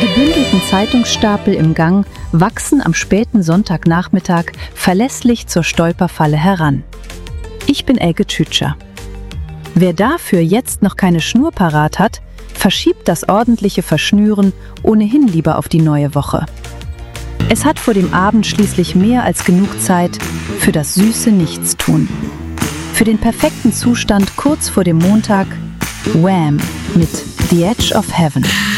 gebündelten Zeitungsstapel im Gang wachsen am späten Sonntagnachmittag verlässlich zur Stolperfalle heran. Ich bin Elke Tütscher. Wer dafür jetzt noch keine Schnur parat hat, verschiebt das ordentliche Verschnüren ohnehin lieber auf die neue Woche. Es hat vor dem Abend schließlich mehr als genug Zeit für das süße Nichtstun. Für den perfekten Zustand kurz vor dem Montag, Wham! Mit The Edge of Heaven.